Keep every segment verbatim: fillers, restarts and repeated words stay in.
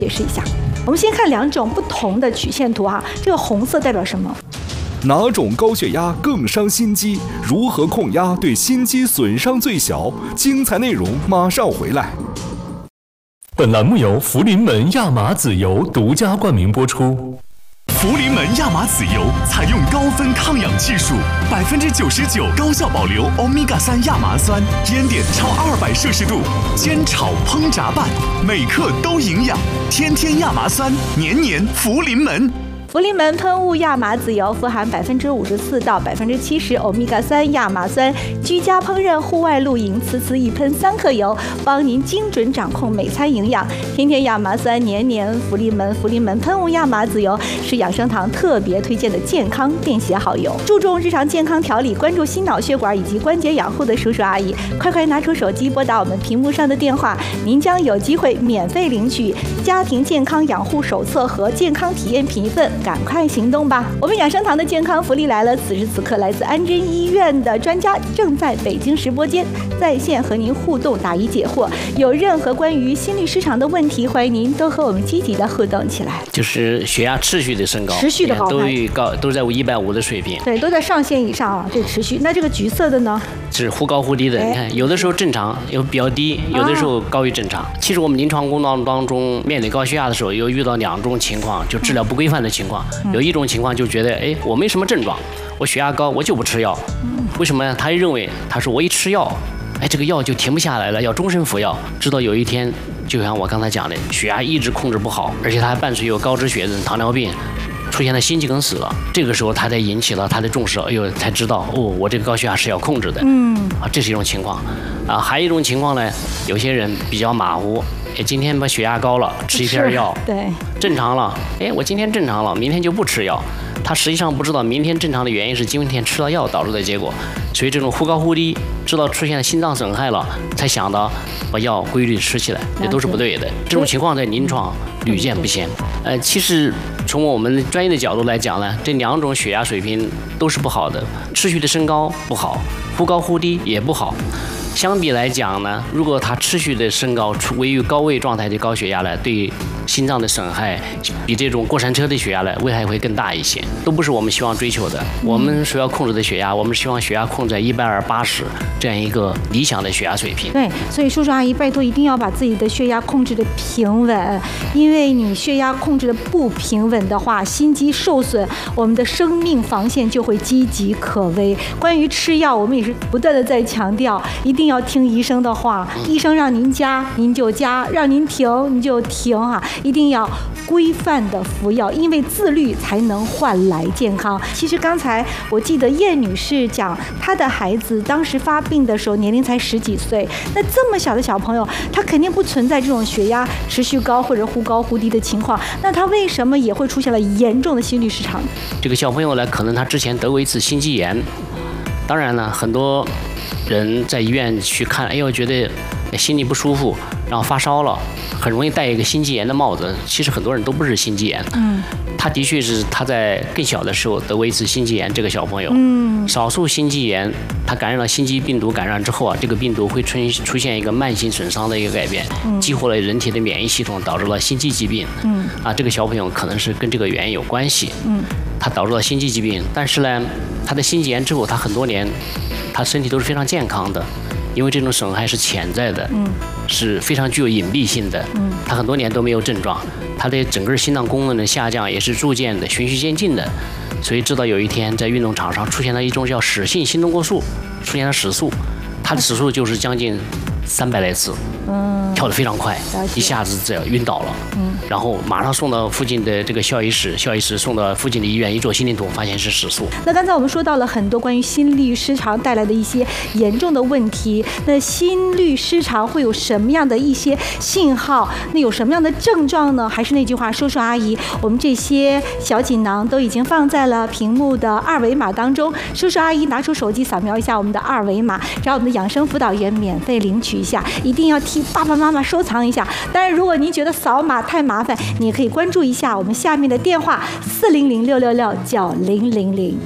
解释一下。我们先看两种不同的曲线图哈，这个红色代表什么？ 哪种高血压更伤心肌？如何控压对心肌损伤最小？精彩内容马上回来。 本栏目由福临门亚麻籽油独家冠名播出。 福临门亚麻籽油采用高分抗氧技术，百分之九十九高效保留欧米伽三亚麻酸，烟点超二百摄氏度，煎炒烹炸拌，每克都营养。天天亚麻酸，年年福临门。 福临门喷雾亚麻籽油富含百分之五十四到百分之七十欧米伽三亚麻酸，居家烹饪、户外露营，此次一喷三克油，帮您精准掌控每餐营养。天天亚麻酸，年年福临门。福临门喷雾亚麻籽油是养生堂特别推荐的健康便携好油，注重日常健康调理，关注心脑血管以及关节养护的叔叔阿姨，快快拿出手机拨打我们屏幕上的电话，您将有机会免费领取家庭健康养护手册和健康体验品一份。赶快行动吧！我们养生堂的健康福利来了，此时此刻，来自安贞医院的专家正在北京直播间在线和您互动答疑解惑。有任何关于心律失常的问题，欢迎您都和我们积极的互动起来。 就是血压持续的升高， 持续的高， 都高都在一百五的水平， 对，都在上限以上啊，这持续。那这个橘色的呢？ 是忽高忽低的，你看，有的时候正常，有比较低，有的时候高于正常。啊、其实我们临床工作当中，面对高血压的时候，有遇到两种情况，就治疗不规范的情况。嗯、有一种情况就觉得，哎，我没什么症状，我血压高，我就不吃药。嗯、为什么呢？他认为，他说我一吃药，哎，这个药就停不下来了，要终身服药。直到有一天，就像我刚才讲的，血压一直控制不好，而且他还伴随有高脂血症、糖尿病。出现了心肌梗死了，这个时候他才引起了他的重视，哎呦，才知道哦，我这个高血压是要控制的，嗯，啊，这是一种情况，啊，还有一种情况呢，有些人比较马虎，哎，今天把血压高了，吃一片药， 对， 正常了，哎，我今天正常了，明天就不吃药，他实际上不知道明天正常的原因是今天吃了药导致的结果，所以这种忽高忽低，知道出现心脏损害了，才想到把药规律吃起来，这都是不对的，这种情况在临床屡见不鲜，呃，其实。从我们专业的角度来讲呢，这两种血压水平都是不好的，持续的升高不好，忽高忽低也不好。相比来讲呢，如果它持续的升高，处于高位状态的高血压呢，对心脏的损害比这种过山车的血压呢危害会更大一些，都不是我们希望追求的。我们所要控制的血压，我们希望血压控制在一百二八十这样一个理想的血压水平。 对，所以叔叔阿姨拜托一定要把自己的血压控制的平稳，因为你血压控制的不平稳的话，心肌受损，我们的生命防线就会岌岌可危。关于吃药，我们也是不断的在强调，一定要听医生的话，医生让您加您就加，让您停您就停啊，一定要规范的服药，因为自律才能换来健康。其实刚才我记得叶女士讲，她的孩子当时发病的时候年龄才十几岁，那这么小的小朋友，他肯定不存在这种血压持续高或者忽高忽低的情况，那他为什么也会出现了严重的心律失常？ 这个小朋友呢，可能他之前得过一次心肌炎，当然呢，很多人在医院去看，哎呦，觉得心里不舒服，然后发烧了，很容易戴一个心肌炎的帽子。其实很多人都不是心肌炎，嗯，他的确是他在更小的时候得过一次心肌炎。这个小朋友，嗯，少数心肌炎，他感染了心肌病毒感染之后啊，这个病毒会出出现一个慢性损伤的一个改变，嗯，激活了人体的免疫系统，导致了心肌疾病，嗯，啊，这个小朋友可能是跟这个原因有关系，嗯，他导致了心肌疾病，但是呢，他的心肌炎之后，他很多年，他身体都是非常健康的。因为这种损害是潜在的，嗯，是非常具有隐蔽性的，嗯，他很多年都没有症状，他的整个心脏功能的下降也是逐渐的、循序渐进的，所以直到有一天在运动场上出现了一种叫室性心动过速，出现了室速，他的时速就是将近三百来次，嗯，跳得非常快，一下子这样晕倒了，嗯，然后马上送到附近的这个校医室，校医室送到附近的医院一做心电图，发现是室速。 那刚才我们说到了很多关于心律失常带来的一些严重的问题，那心律失常会有什么样的一些信号？那有什么样的症状呢？还是那句话，叔叔阿姨，我们这些小锦囊都已经放在了屏幕的二维码当中，叔叔阿姨拿出手机扫描一下我们的二维码，让我们的养生辅导员免费领取一下，一定要替爸爸妈妈收藏一下。当然，如果您觉得扫码太麻烦，你也可以关注一下我们下面的电话四零零六六六九零零零。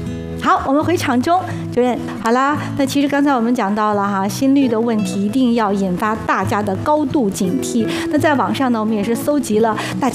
好，我们回场中，主任，好啦，那其实刚才我们讲到了哈，心率的问题一定要引发大家的高度警惕。那在网上呢，我们也是搜集了大家